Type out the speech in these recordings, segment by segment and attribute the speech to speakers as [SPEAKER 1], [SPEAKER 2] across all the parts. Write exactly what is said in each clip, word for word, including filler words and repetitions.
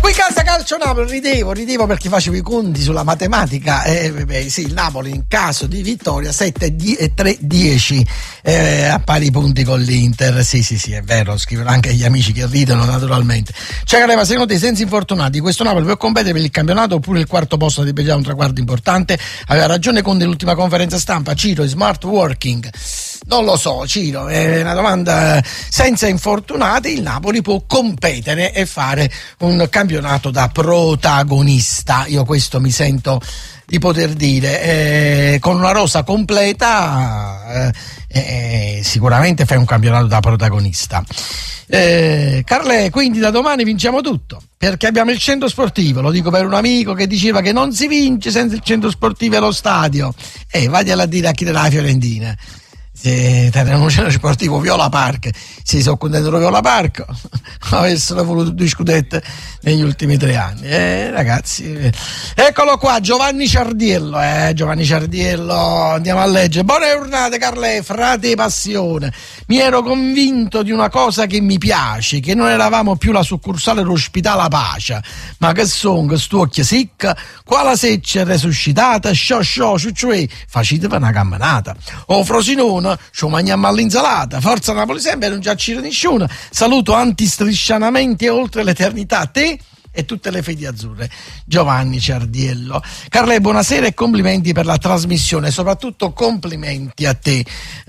[SPEAKER 1] Qui Casa Calcio Napoli, ridevo, ridevo perché facevo i conti sulla matematica. Eh, beh, sì, il Napoli in caso di vittoria sette e tre dieci eh, a pari punti con l'Inter. Sì, sì, sì, è vero, scrivono anche gli amici che ridono naturalmente. Cioè, Caleva, secondo te, senza infortunati, questo Napoli può competere per il campionato oppure il quarto posto di già un traguardo importante? Aveva ragione con l'ultima conferenza stampa, Ciro, smart working. Non lo so, Ciro, è una domanda. Senza infortunati il Napoli può competere e fare un campionato da protagonista. Io questo mi sento di poter dire, eh, con una rosa completa eh, eh, sicuramente fai un campionato da protagonista. Eh, Carle, quindi da domani vinciamo tutto, perché abbiamo il centro sportivo, lo dico per un amico che diceva che non si vince senza il centro sportivo e lo stadio, e eh, vagliela a dire a chi della Fiorentina. Se tenevano un centro sportivo Viola Park, si sono contento di Viola Park, avessero voluto due scudette negli ultimi tre anni. Eh, ragazzi, eccolo qua, Giovanni Ciardiello, eh, Giovanni Ciardiello, andiamo a leggere. Buone giornate, Carle, frate passione. Mi ero convinto di una cosa che mi piace, che non eravamo più la succursale dell'ospitale Pace, ma che son, che stu occhia secca, qua la seccia è resuscitata, sciò sciò, cioè, facite per una camminata. O Frosinone, ci mangiamo all'insalata. Forza Napoli sempre, non già c'è nessuno. Saluto antistriscianamente oltre l'eternità a te e tutte le fedi azzurre. Giovanni Ciardiello. Carle, buonasera e complimenti per la trasmissione, soprattutto complimenti a te.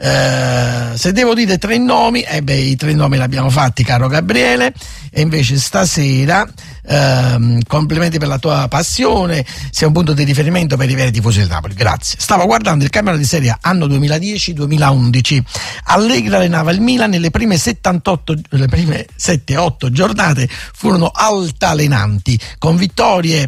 [SPEAKER 1] Eh, se devo dire tre nomi, eh beh, i tre nomi li abbiamo fatti, caro Gabriele, e invece stasera ehm, complimenti per la tua passione, sei un punto di riferimento per i veri tifosi del Napoli, grazie. Stavo guardando il campionato di Serie A anno duemiladieci duemilaundici, Allegri allenava il Milan, nelle prime settantotto, le prime sette otto giornate furono altalenanti, con vittorie,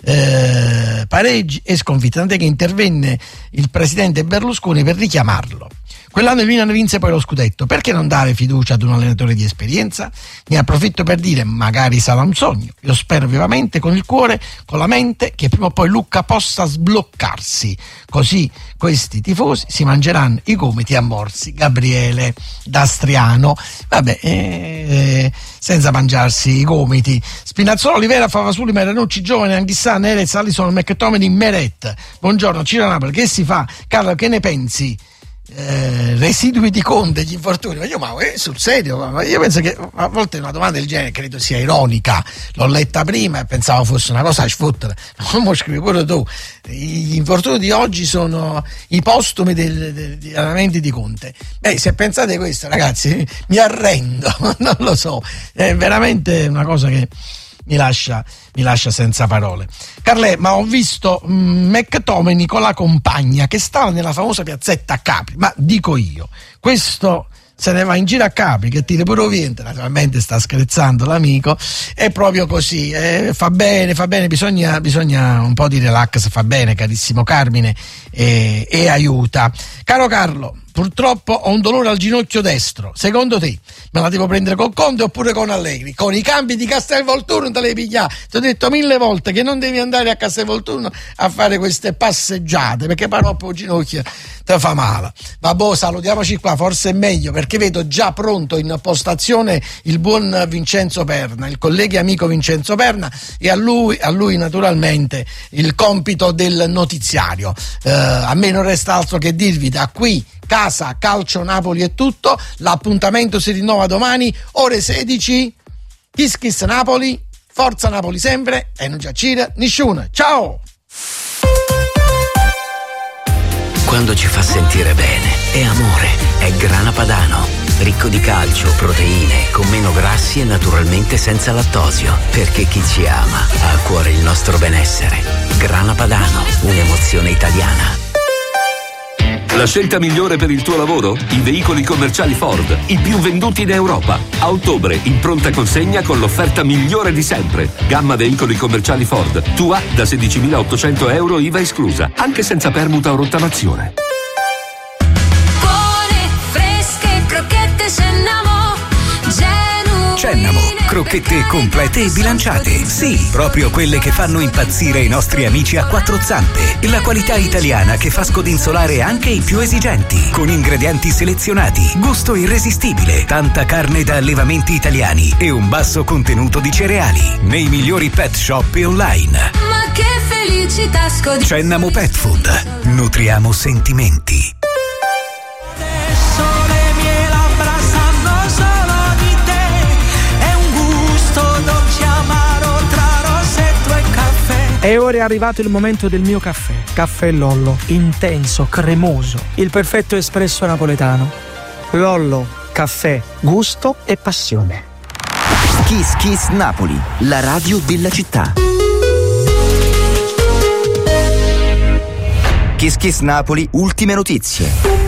[SPEAKER 1] eh, pareggi e sconfitte, tant'è che intervenne il presidente Berlusconi per richiamarlo. Quell'anno il Milan vinse poi lo scudetto. Perché non dare fiducia ad un allenatore di esperienza? Ne approfitto per dire, magari sarà un sogno. Io spero vivamente con il cuore, con la mente, che prima o poi Lucca possa sbloccarsi. Così questi tifosi si mangeranno i gomiti a morsi. Gabriele D'Astriano. Vabbè, eh, senza mangiarsi i gomiti. Spinazzola, Olivera, Favasuli, Meranucci, Giovane, Anghissà, Nerez, Alisson, McTominay, Meret. Buongiorno, Ciro Napoli, che si fa? Carlo, che ne pensi? Eh, residui di Conte, gli infortuni, ma io ma eh, sul serio, ma io penso che a volte una domanda del genere credo sia ironica, l'ho letta prima e pensavo fosse una cosa a sfottere, ma non scrivi pure tu. Gli infortuni di oggi sono i postumi degli allenamenti di Conte. Beh, se pensate questo, ragazzi, mi arrendo, non lo so, è veramente una cosa che mi lascia, mi lascia senza parole. Carle, ma ho visto mm, McTominay con la compagna che stava nella famosa piazzetta a Capri, ma dico io, questo se ne va in giro a Capri, che tira pure vento, naturalmente sta scherzando l'amico, è proprio così, eh, fa bene, fa bene, bisogna, bisogna un po' di relax, fa bene, carissimo Carmine, eh, e aiuta. Caro Carlo, purtroppo ho un dolore al ginocchio destro, secondo te me la devo prendere con Conte oppure con Allegri? Con i campi di Castelvolturno te le pigliare, ti ho detto mille volte che non devi andare a Castelvolturno a fare queste passeggiate, perché poi dopo il ginocchio ti fa male. Ma boh, salutiamoci qua, forse è meglio, perché vedo già pronto in postazione il buon Vincenzo Perna, il collega e amico Vincenzo Perna, e a lui, a lui naturalmente il compito del notiziario. Eh, a me non resta altro che dirvi da qui Casa Calcio Napoli è tutto, l'appuntamento si rinnova domani ore sedici, Kiss Kiss Napoli, forza Napoli sempre e non c'è Cira nessuno, ciao!
[SPEAKER 2] Quando ci fa sentire bene è amore, è Grana Padano, ricco di calcio, proteine, con meno grassi e naturalmente senza lattosio, perché chi ci ama ha a cuore il nostro benessere. Grana Padano, un'emozione italiana.
[SPEAKER 3] La scelta migliore per il tuo lavoro? I veicoli commerciali Ford, i più venduti in Europa. A ottobre, in pronta consegna con l'offerta migliore di sempre. Gamma veicoli commerciali Ford, tua da sedicimilaottocento euro I V A esclusa, anche senza permuta o rottamazione.
[SPEAKER 4] Buone, fresche, crocchette Sennamo, Genu. Cennamo, crocchette complete e bilanciate. Sì, proprio quelle che fanno impazzire i nostri amici a quattro zampe. La qualità italiana che fa scodinzolare anche i più esigenti. Con ingredienti selezionati, gusto irresistibile, tanta carne da allevamenti italiani e un basso contenuto di cereali. Nei migliori pet shop e online.
[SPEAKER 5] Ma che felicità scodi.
[SPEAKER 4] Cennamo Pet Food. Nutriamo sentimenti.
[SPEAKER 6] E ora è arrivato il momento del mio caffè. Caffè Lollo, intenso, cremoso, il perfetto espresso napoletano. Lollo, caffè, gusto e passione.
[SPEAKER 7] Kiss Kiss Napoli, la radio della città. Kiss Kiss Napoli, ultime notizie.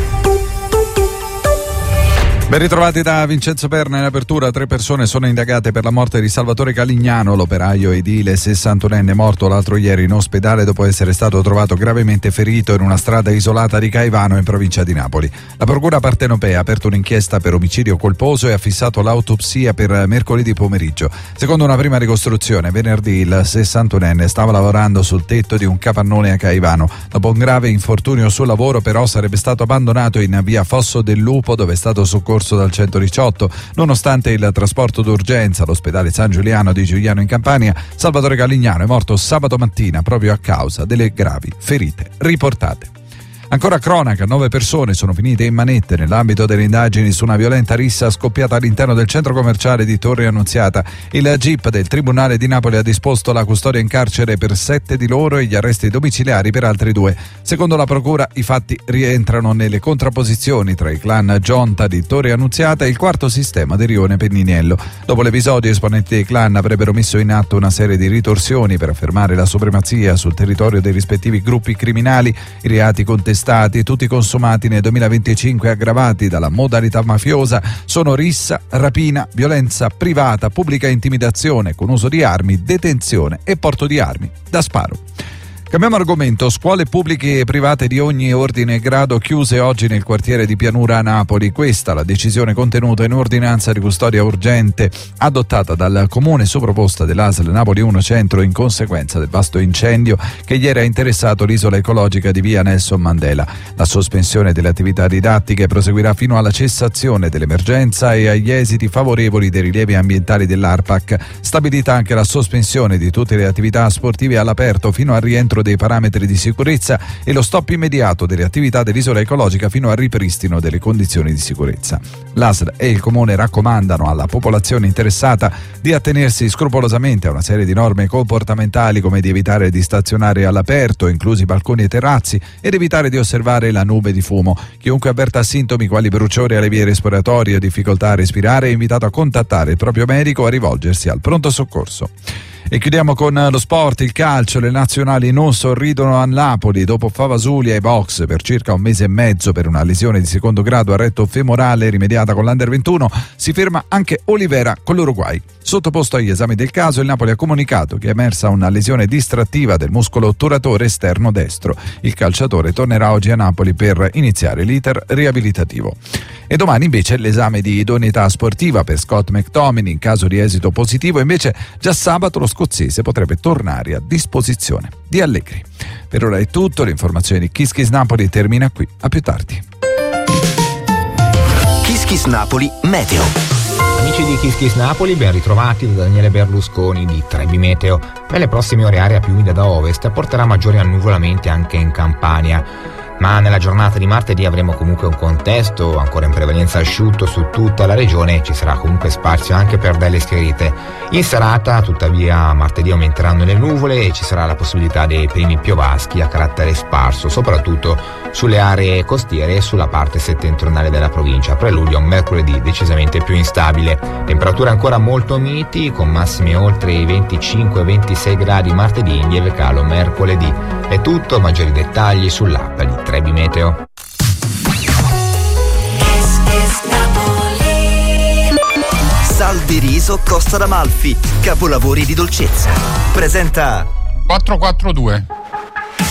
[SPEAKER 8] Ben ritrovati da Vincenzo Perna. In apertura tre persone sono indagate per la morte di Salvatore Calignano, l'operaio edile sessantunenne morto l'altro ieri in ospedale dopo essere stato trovato gravemente ferito in una strada isolata di Caivano in provincia di Napoli. La procura partenopea ha aperto un'inchiesta per omicidio colposo e ha fissato l'autopsia per mercoledì pomeriggio. Secondo una prima ricostruzione, venerdì il sessantunenne stava lavorando sul tetto di un capannone a Caivano. Dopo un grave infortunio sul lavoro però sarebbe stato abbandonato in via Fosso del Lupo, dove è stato soccorso dal centodiciotto. Nonostante il trasporto d'urgenza all'ospedale San Giuliano di Giuliano in Campania, Salvatore Calignano è morto sabato mattina proprio a causa delle gravi ferite riportate. Ancora cronaca, nove persone sono finite in manette nell'ambito delle indagini su una violenta rissa scoppiata all'interno del centro commerciale di Torre Annunziata. Il G I P del Tribunale di Napoli ha disposto la custodia in carcere per sette di loro e gli arresti domiciliari per altri due. Secondo la procura, i fatti rientrano nelle contrapposizioni tra il clan Gionta di Torre Annunziata e il quarto sistema di Rione Penniniello. Dopo l'episodio, esponenti dei clan avrebbero messo in atto una serie di ritorsioni per affermare la supremazia sul territorio dei rispettivi gruppi criminali. I reati contestati Stati, tutti consumati nel duemilaventicinque, aggravati dalla modalità mafiosa, sono rissa, rapina, violenza privata, pubblica intimidazione con uso di armi, detenzione e porto di armi da sparo. Cambiamo argomento. Scuole pubbliche e private di ogni ordine e grado chiuse oggi nel quartiere di Pianura a Napoli. Questa la decisione contenuta in ordinanza di custodia urgente adottata dal Comune su proposta dell'A S L Napoli uno Centro in conseguenza del vasto incendio che ieri ha interessato l'isola ecologica di via Nelson Mandela. La sospensione delle attività didattiche proseguirà fino alla cessazione dell'emergenza e agli esiti favorevoli dei rilievi ambientali dell'ARPAC. Stabilita anche la sospensione di tutte le attività sportive all'aperto fino al rientro dei parametri di sicurezza e lo stop immediato delle attività dell'isola ecologica fino al ripristino delle condizioni di sicurezza. L'A S L e il Comune raccomandano alla popolazione interessata di attenersi scrupolosamente a una serie di norme comportamentali, come di evitare di stazionare all'aperto, inclusi balconi e terrazzi, ed evitare di osservare la nube di fumo. Chiunque avverta sintomi quali bruciore alle vie respiratorie o difficoltà a respirare è invitato a contattare il proprio medico o a rivolgersi al pronto soccorso. E chiudiamo con lo sport, il calcio. Le nazionali non sorridono a Napoli. Dopo Favasulia e box per circa un mese e mezzo per una lesione di secondo grado a retto femorale rimediata con l'Under ventuno, si ferma anche Olivera con l'Uruguay. Sottoposto agli esami del caso, il Napoli ha comunicato che è emersa una lesione distrattiva del muscolo otturatore esterno destro. Il calciatore tornerà oggi a Napoli per iniziare l'iter riabilitativo. E domani invece l'esame di idoneità sportiva per Scott McTominay. In caso di esito positivo, invece, già sabato lo scozzese potrebbe tornare a disposizione di Allegri. Per ora è tutto, l'informazione di Kiss Kiss Napoli termina qui, a più tardi.
[SPEAKER 7] Kiss Kiss Napoli Meteo.
[SPEAKER 9] Amici di Kiss Kiss Napoli, ben ritrovati da Daniele Berlusconi di Trebi Meteo. Nelle prossime ore area più umida da ovest porterà maggiori annuvolamenti anche in Campania. Ma nella giornata di martedì avremo comunque un contesto ancora in prevalenza asciutto su tutta la regione, ci sarà comunque spazio anche per delle schiarite. In serata, tuttavia, martedì aumenteranno le nuvole e ci sarà la possibilità dei primi piovaschi a carattere sparso, soprattutto sulle aree costiere e sulla parte settentrionale della provincia. Preludio a un mercoledì decisamente più instabile. Temperature ancora molto miti, con massime oltre i venticinque ventisei gradi martedì, in lieve calo mercoledì. È tutto, maggiori dettagli sull'app di Trebi Meteo.
[SPEAKER 7] Salvi Riso Costa d'Amalfi, capolavori di dolcezza. Presenta
[SPEAKER 10] quattro quattro due.